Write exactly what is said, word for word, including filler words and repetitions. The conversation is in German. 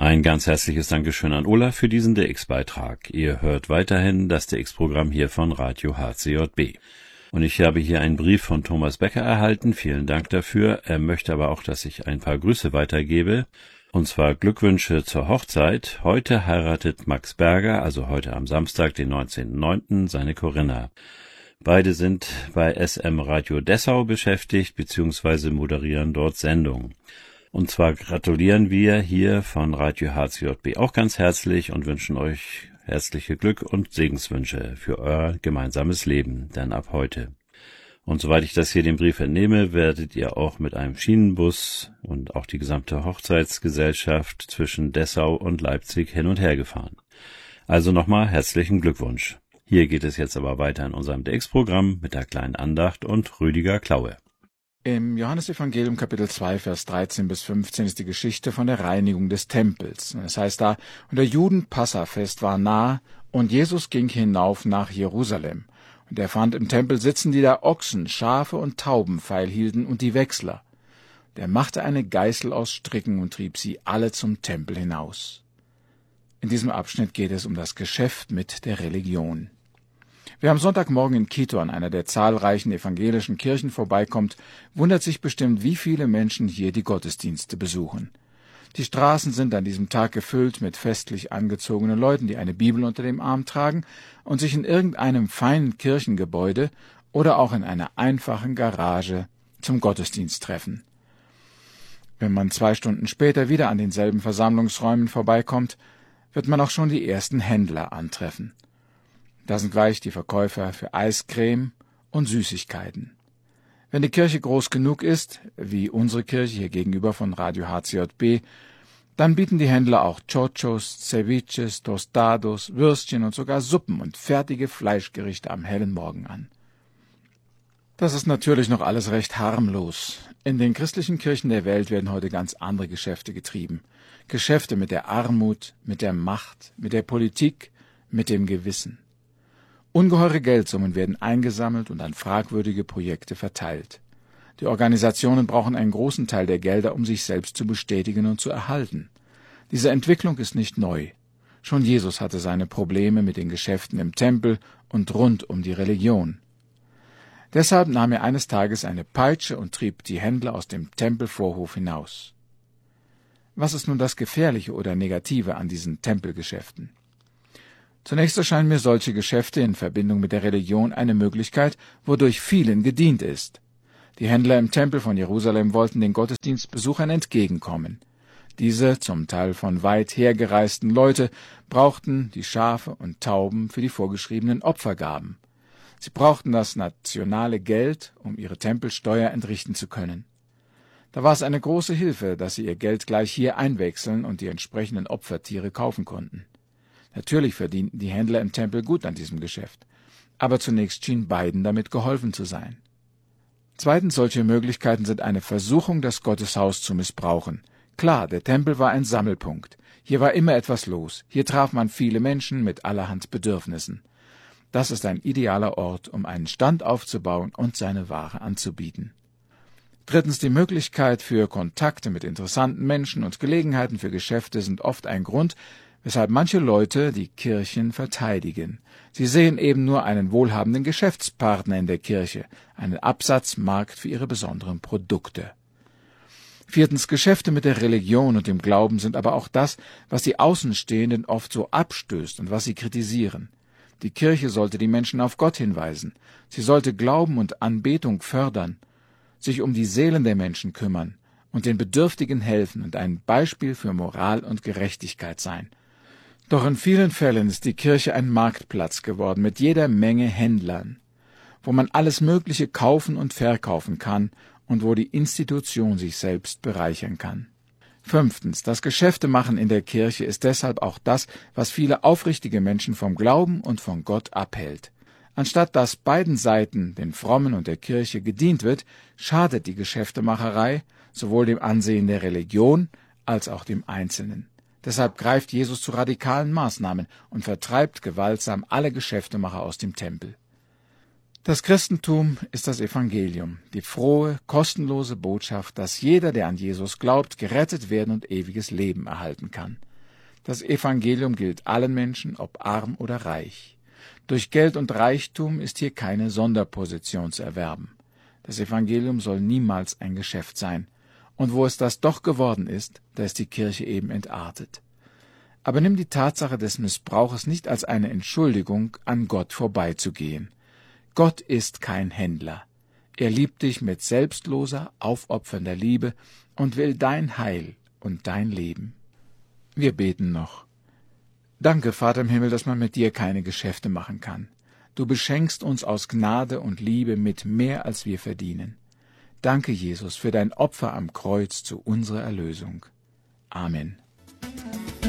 Ein ganz herzliches Dankeschön an Olaf für diesen D X-Beitrag. Ihr hört weiterhin das D X-Programm hier von Radio H C J B. Und ich habe hier einen Brief von Thomas Becker erhalten. Vielen Dank dafür. Er möchte aber auch, dass ich ein paar Grüße weitergebe. Und zwar Glückwünsche zur Hochzeit. Heute heiratet Max Berger, also heute am Samstag, den neunzehnten neunten, seine Corinna. Beide sind bei S M Radio Dessau beschäftigt, beziehungsweise moderieren dort Sendungen. Und zwar gratulieren wir hier von Radio H C J B auch ganz herzlich und wünschen euch herzliche Glück und Segenswünsche für euer gemeinsames Leben, denn ab heute. Und soweit ich das hier den Brief entnehme, werdet ihr auch mit einem Schienenbus und auch die gesamte Hochzeitsgesellschaft zwischen Dessau und Leipzig hin und her gefahren. Also nochmal herzlichen Glückwunsch. Hier geht es jetzt aber weiter in unserem D X-Programm mit der kleinen Andacht und Rüdiger Klaue. Im Johannesevangelium Kapitel zwei, Vers dreizehn bis fünfzehn ist die Geschichte von der Reinigung des Tempels. Das heißt da, und der Juden-Passafest war nah, und Jesus ging hinauf nach Jerusalem. Und er fand im Tempel sitzen, die da Ochsen, Schafe und Tauben feilhielten und die Wechsler. Der machte eine Geißel aus Stricken und trieb sie alle zum Tempel hinaus. In diesem Abschnitt geht es um das Geschäft mit der Religion. Wer am Sonntagmorgen in Quito an einer der zahlreichen evangelischen Kirchen vorbeikommt, wundert sich bestimmt, wie viele Menschen hier die Gottesdienste besuchen. Die Straßen sind an diesem Tag gefüllt mit festlich angezogenen Leuten, die eine Bibel unter dem Arm tragen und sich in irgendeinem feinen Kirchengebäude oder auch in einer einfachen Garage zum Gottesdienst treffen. Wenn man zwei Stunden später wieder an denselben Versammlungsräumen vorbeikommt, wird man auch schon die ersten Händler antreffen. Da sind gleich die Verkäufer für Eiscreme und Süßigkeiten. Wenn die Kirche groß genug ist, wie unsere Kirche hier gegenüber von Radio H C J B, dann bieten die Händler auch Chochos, Ceviches, Tostados, Würstchen und sogar Suppen und fertige Fleischgerichte am hellen Morgen an. Das ist natürlich noch alles recht harmlos. In den christlichen Kirchen der Welt werden heute ganz andere Geschäfte getrieben. Geschäfte mit der Armut, mit der Macht, mit der Politik, mit dem Gewissen. Ungeheure Geldsummen werden eingesammelt und an fragwürdige Projekte verteilt. Die Organisationen brauchen einen großen Teil der Gelder, um sich selbst zu bestätigen und zu erhalten. Diese Entwicklung ist nicht neu. Schon Jesus hatte seine Probleme mit den Geschäften im Tempel und rund um die Religion. Deshalb nahm er eines Tages eine Peitsche und trieb die Händler aus dem Tempelvorhof hinaus. Was ist nun das Gefährliche oder Negative an diesen Tempelgeschäften? Zunächst erscheinen mir solche Geschäfte in Verbindung mit der Religion eine Möglichkeit, wodurch vielen gedient ist. Die Händler im Tempel von Jerusalem wollten den Gottesdienstbesuchern entgegenkommen. Diese, zum Teil von weit hergereisten Leute, brauchten die Schafe und Tauben für die vorgeschriebenen Opfergaben. Sie brauchten das nationale Geld, um ihre Tempelsteuer entrichten zu können. Da war es eine große Hilfe, dass sie ihr Geld gleich hier einwechseln und die entsprechenden Opfertiere kaufen konnten. Natürlich verdienten die Händler im Tempel gut an diesem Geschäft, aber zunächst schien beiden damit geholfen zu sein. Zweitens, solche Möglichkeiten sind eine Versuchung, das Gotteshaus zu missbrauchen. Klar, der Tempel war ein Sammelpunkt. Hier war immer etwas los. Hier traf man viele Menschen mit allerhand Bedürfnissen. Das ist ein idealer Ort, um einen Stand aufzubauen und seine Ware anzubieten. Drittens, die Möglichkeit für Kontakte mit interessanten Menschen und Gelegenheiten für Geschäfte sind oft ein Grund, weshalb manche Leute die Kirchen verteidigen. Sie sehen eben nur einen wohlhabenden Geschäftspartner in der Kirche, einen Absatzmarkt für ihre besonderen Produkte. Viertens, Geschäfte mit der Religion und dem Glauben sind aber auch das, was die Außenstehenden oft so abstößt und was sie kritisieren. Die Kirche sollte die Menschen auf Gott hinweisen. Sie sollte Glauben und Anbetung fördern, sich um die Seelen der Menschen kümmern und den Bedürftigen helfen und ein Beispiel für Moral und Gerechtigkeit sein. Doch in vielen Fällen ist die Kirche ein Marktplatz geworden mit jeder Menge Händlern, wo man alles Mögliche kaufen und verkaufen kann und wo die Institution sich selbst bereichern kann. Fünftens, das Geschäftemachen in der Kirche ist deshalb auch das, was viele aufrichtige Menschen vom Glauben und von Gott abhält. Anstatt dass beiden Seiten, den Frommen und der Kirche, gedient wird, schadet die Geschäftemacherei sowohl dem Ansehen der Religion als auch dem Einzelnen. Deshalb greift Jesus zu radikalen Maßnahmen und vertreibt gewaltsam alle Geschäftemacher aus dem Tempel. Das Christentum ist das Evangelium, die frohe, kostenlose Botschaft, dass jeder, der an Jesus glaubt, gerettet werden und ewiges Leben erhalten kann. Das Evangelium gilt allen Menschen, ob arm oder reich. Durch Geld und Reichtum ist hier keine Sonderposition zu erwerben. Das Evangelium soll niemals ein Geschäft sein. Und wo es das doch geworden ist, da ist die Kirche eben entartet. Aber nimm die Tatsache des Missbrauches nicht als eine Entschuldigung, an Gott vorbeizugehen. Gott ist kein Händler. Er liebt dich mit selbstloser, aufopfernder Liebe und will dein Heil und dein Leben. Wir beten noch. Danke, Vater im Himmel, dass man mit dir keine Geschäfte machen kann. Du beschenkst uns aus Gnade und Liebe mit mehr, als wir verdienen. Danke, Jesus, für dein Opfer am Kreuz zu unserer Erlösung. Amen.